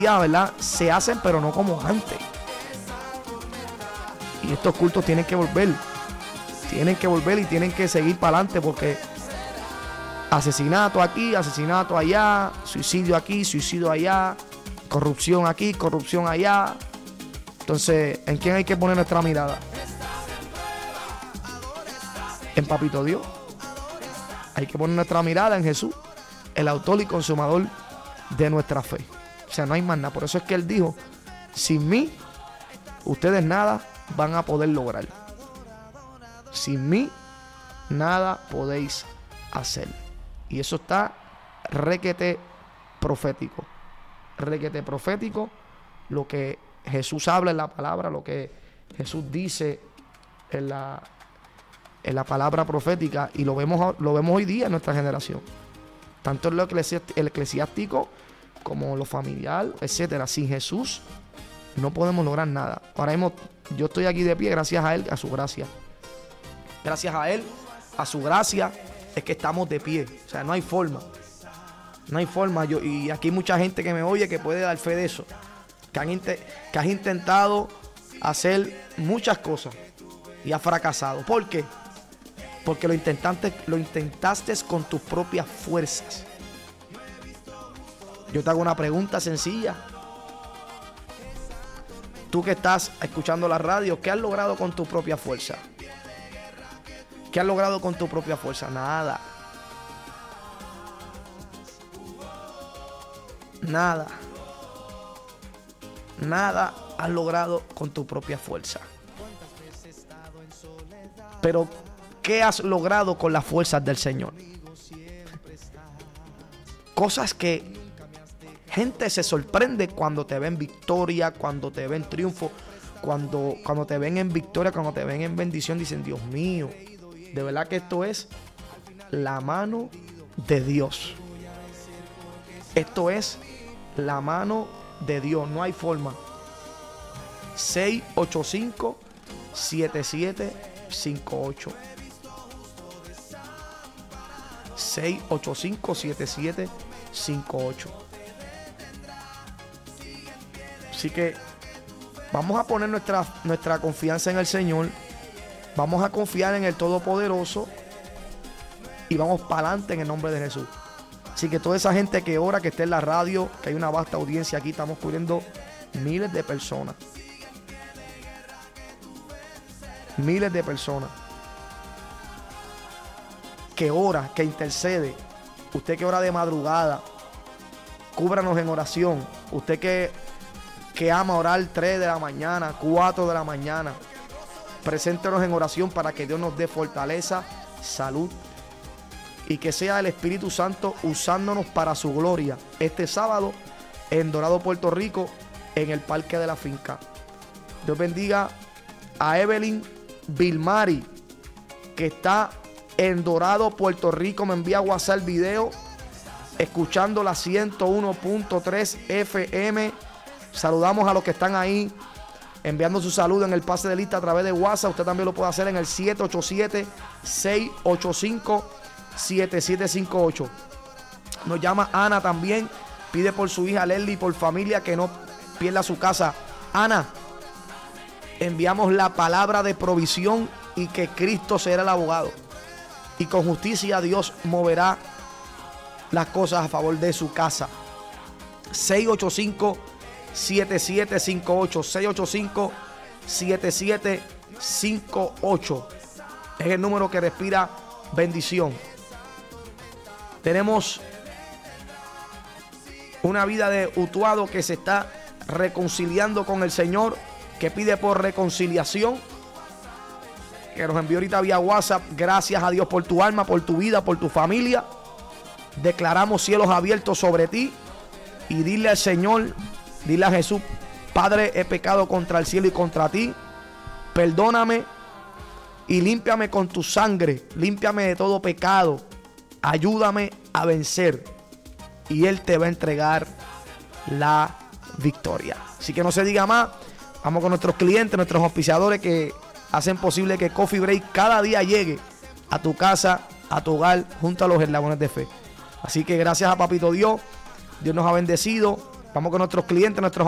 ¿verdad? Se hacen, pero no como antes. Y estos cultos tienen que volver. Tienen que volver y tienen que seguir para adelante, porque asesinato aquí, asesinato allá, suicidio aquí, suicidio allá, corrupción aquí, corrupción allá. Entonces, ¿en quién hay que poner nuestra mirada? En Papito Dios. Hay que poner nuestra mirada en Jesús, el autor y consumador de nuestra fe. O sea, no hay más nada. Por eso es que Él dijo: sin mí, ustedes nada van a poder lograr. Sin mí, nada podéis hacer. Y eso está requete profético. Requete profético. Lo que Jesús habla en la palabra, lo que Jesús dice en la palabra profética, y lo vemos hoy día en nuestra generación, tanto en lo eclesiástico como lo familiar, etcétera. Sin Jesús no podemos lograr nada. Ahora mismo yo estoy aquí de pie gracias a Él, a su gracia. Gracias a Él, a su gracia, es que estamos de pie. O sea, no hay forma. No hay forma. Y aquí hay mucha gente que me oye que puede dar fe de eso, que has intentado hacer muchas cosas y has fracasado. ¿Por qué? Porque lo intentaste con tus propias fuerzas. Yo te hago una pregunta sencilla. Tú que estás escuchando la radio, ¿qué has logrado con tu propia fuerza? ¿Qué has logrado con tu propia fuerza? Nada. Nada. Nada has logrado con tu propia fuerza. Pero ¿qué has logrado con las fuerzas del Señor? Cosas que gente se sorprende cuando te ven victoria, cuando te ven triunfo, cuando te ven en victoria, cuando te ven en bendición. Dicen: Dios mío, de verdad que esto es la mano de Dios. Esto es la mano de Dios. No hay forma. 685-7758. 685-7758. Así que vamos a poner nuestra confianza en el Señor. Vamos a confiar en el Todopoderoso. Y vamos para adelante en el nombre de Jesús. Así que toda esa gente que ora, que esté en la radio, que hay una vasta audiencia aquí, estamos cubriendo miles de personas. Miles de personas. Que ora, que intercede. Usted que ora de madrugada, cúbranos en oración. Usted que ama orar 3 de la mañana, 4 de la mañana, preséntenos en oración para que Dios nos dé fortaleza, salud, y que sea el Espíritu Santo usándonos para su gloria este sábado en Dorado, Puerto Rico, en el Parque de la Finca. Dios bendiga a Evelyn Vilmari, que está en Dorado, Puerto Rico. Me envía WhatsApp el video, escuchando la 101.3 FM. Saludamos a los que están ahí, enviando su saludo en el pase de lista a través de WhatsApp. Usted también lo puede hacer en el 787-685-7758. Nos llama Ana también. Pide por su hija Leslie y por familia que no pierda su casa. Ana, enviamos la palabra de provisión y que Cristo será el abogado. Y con justicia Dios moverá las cosas a favor de su casa. 685-7758. 685-7758. Es el número que respira bendición. Tenemos una vida de Utuado que se está reconciliando con el Señor, que pide por reconciliación, que nos envió ahorita vía WhatsApp. Gracias a Dios por tu alma, por tu vida, por tu familia. Declaramos cielos abiertos sobre ti. Y dile al Señor, dile a Jesús: Padre, he pecado contra el cielo y contra ti. Perdóname y límpiame con tu sangre. Límpiame de todo pecado. Ayúdame a vencer. Y Él te va a entregar la victoria. Así que no se diga más. Vamos con nuestros clientes, nuestros auspiciadores que hacen posible que Coffee Break cada día llegue a tu casa, a tu hogar, junto a los eslabones de fe. Así que gracias a Papito Dios. Dios nos ha bendecido. Vamos con nuestros clientes, nuestros